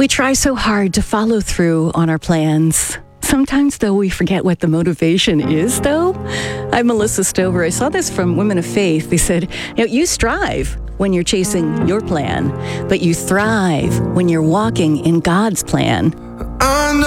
We try so hard to follow through on our plans. Sometimes, though, we forget what the motivation is, though. I'm Melissa Stover. I saw this from Women of Faith. They said, you strive when you're chasing your plan, but you thrive when you're walking in God's plan. I know